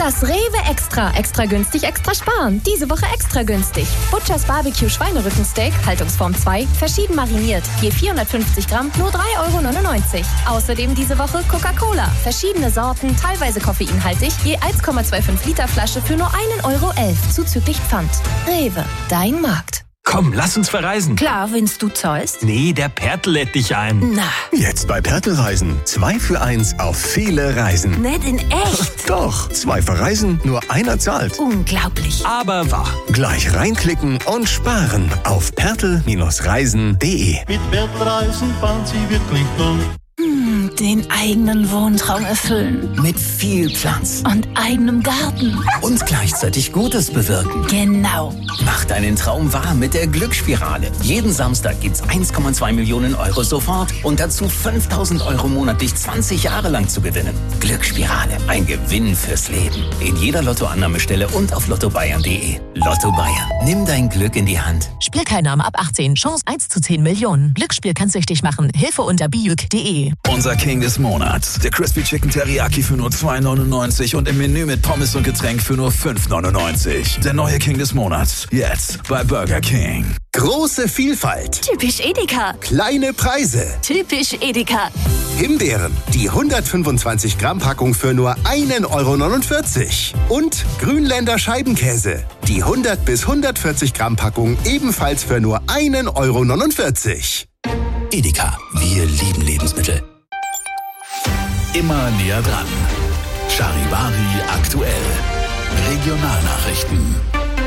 Das Rewe Extra. Extra günstig, extra sparen. Diese Woche extra günstig. Butchers Barbecue Schweinerückensteak, Haltungsform 2, verschieden mariniert. Je 450 Gramm, nur 3,99 €. Außerdem diese Woche Coca-Cola. Verschiedene Sorten, teilweise koffeinhaltig, je 1,25 Liter Flasche für nur 1,11 € zuzüglich Pfand. Rewe, dein Markt. Komm, lass uns verreisen. Klar, wenn's du zahlst. Nee, der Pertl lädt dich ein. Na. Jetzt bei Pertl Reisen. 2 für 1 auf viele Reisen. Nicht in echt. Doch, 2 verreisen, nur einer zahlt. Unglaublich. Aber wahr. Gleich reinklicken und sparen auf pertl-reisen.de. Mit Pertl Reisen fahren Sie wirklich durch. Den eigenen Wohntraum erfüllen. Mit viel Platz. Und eigenem Garten. Und gleichzeitig Gutes bewirken. Genau. Mach deinen Traum wahr mit der Glücksspirale. Jeden Samstag gibt's 1,2 Millionen € sofort und dazu 5.000 € monatlich 20 Jahre lang zu gewinnen. Glücksspirale, ein Gewinn fürs Leben. In jeder Lottoannahmestelle und auf lottobayern.de. Lotto Bayern, nimm dein Glück in die Hand. Spielteilnahme ab 18. Chance 1 zu 10 Millionen. Glücksspiel kann süchtig machen. Hilfe unter biuk.de. Unser King des Monats. Der Crispy Chicken Teriyaki für nur 2,99 € und im Menü mit Pommes und Getränk für nur 5,99 €. Der neue King des Monats. Jetzt bei Burger King. Große Vielfalt. Typisch Edeka. Kleine Preise. Typisch Edeka. Himbeeren, die 125 Gramm Packung für nur 1,49 € Und Grünländer Scheibenkäse, die 100 bis 140 Gramm Packung ebenfalls für nur 1,49 €. Edeka, wir lieben Lebensmittel. Immer näher dran. Charivari aktuell. Regionalnachrichten.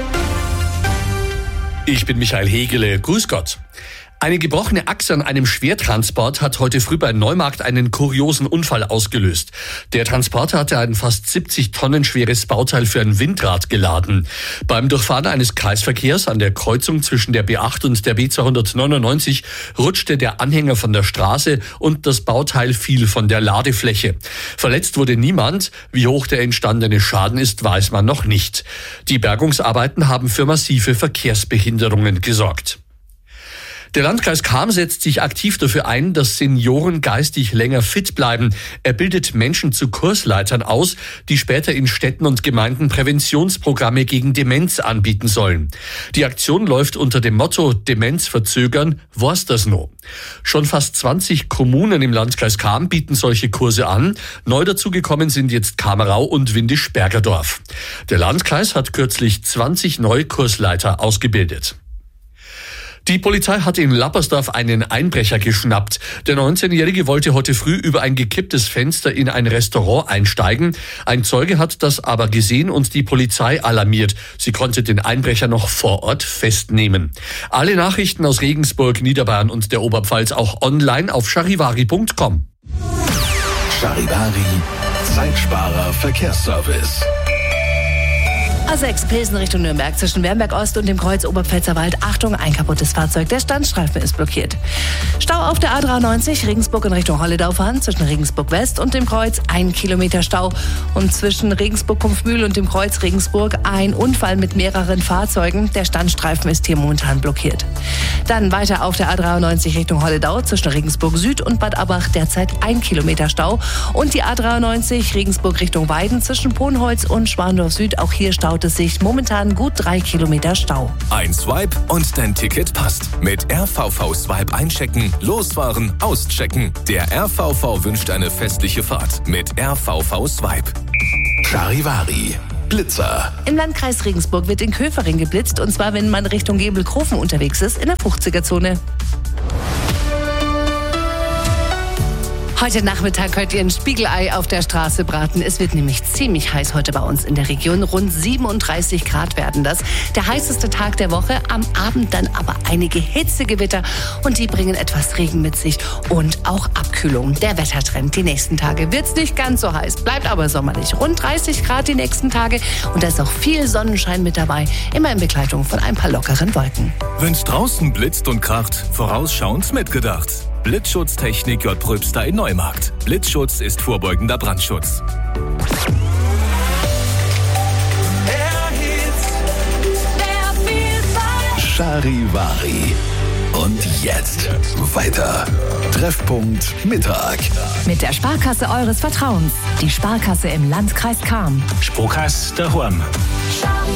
Ich bin Michael Hegele. Grüß Gott. Eine gebrochene Achse an einem Schwertransport hat heute früh bei Neumarkt einen kuriosen Unfall ausgelöst. Der Transporter hatte ein fast 70 Tonnen schweres Bauteil für ein Windrad geladen. Beim Durchfahren eines Kreisverkehrs an der Kreuzung zwischen der B8 und der B299 rutschte der Anhänger von der Straße und das Bauteil fiel von der Ladefläche. Verletzt wurde niemand. Wie hoch der entstandene Schaden ist, weiß man noch nicht. Die Bergungsarbeiten haben für massive Verkehrsbehinderungen gesorgt. Der Landkreis Cham setzt sich aktiv dafür ein, dass Senioren geistig länger fit bleiben. Er bildet Menschen zu Kursleitern aus, die später in Städten und Gemeinden Präventionsprogramme gegen Demenz anbieten sollen. Die Aktion läuft unter dem Motto Demenz verzögern, war's das no? Schon fast 20 Kommunen im Landkreis Cham bieten solche Kurse an. Neu dazugekommen sind jetzt Kamerau und Windisch-Bergerdorf. Der Landkreis hat kürzlich 20 neue Kursleiter ausgebildet. Die Polizei hat in Lappersdorf einen Einbrecher geschnappt. Der 19-Jährige wollte heute früh über ein gekipptes Fenster in ein Restaurant einsteigen. Ein Zeuge hat das aber gesehen und die Polizei alarmiert. Sie konnte den Einbrecher noch vor Ort festnehmen. Alle Nachrichten aus Regensburg, Niederbayern und der Oberpfalz auch online auf charivari.com. Charivari, Zeitsparer Verkehrsservice. A6 Pilsen Richtung Nürnberg zwischen Wernberg Ost und dem Kreuz Oberpfälzer Wald. Achtung, ein kaputtes Fahrzeug. Der Standstreifen ist blockiert. Stau auf der A93 Regensburg in Richtung Holledau fahren zwischen Regensburg West und dem Kreuz 1 Kilometer Stau. Und zwischen Regensburg-Kumpfmühl und dem Kreuz Regensburg ein Unfall mit mehreren Fahrzeugen. Der Standstreifen ist hier momentan blockiert. Dann weiter auf der A93 Richtung Holledau zwischen Regensburg Süd und Bad Abbach derzeit 1 Kilometer Stau. Und die A93 Regensburg Richtung Weiden zwischen Ponholz und Schwandorf Süd. Auch hier staut es sich momentan gut 3 Kilometer Stau. Ein Swipe und dein Ticket passt. Mit RVV Swipe einchecken, losfahren, auschecken. Der RVV wünscht eine festliche Fahrt mit RVV Swipe. Charivari. Blitzer. Im Landkreis Regensburg wird in Köfering geblitzt, und zwar, wenn man Richtung Gebelkrofen unterwegs ist, in der 50er-Zone. Heute Nachmittag könnt ihr ein Spiegelei auf der Straße braten. Es wird nämlich ziemlich heiß heute bei uns in der Region. Rund 37 Grad werden das. Der heißeste Tag der Woche. Am Abend dann aber einige Hitzegewitter. Und die bringen etwas Regen mit sich und auch Abkühlung. Der Wettertrend. Die nächsten Tage wird's nicht ganz so heiß. Bleibt aber sommerlich. Rund 30 Grad die nächsten Tage. Und da ist auch viel Sonnenschein mit dabei. Immer in Begleitung von ein paar lockeren Wolken. Wenn's draußen blitzt und kracht, vorausschauend mitgedacht. Blitzschutztechnik J. Pröbster in Neumarkt. Blitzschutz ist vorbeugender Brandschutz. Charivari. Und jetzt weiter. Treffpunkt Mittag. Mit der Sparkasse eures Vertrauens. Die Sparkasse im Landkreis Cham. Sparkasse daheim.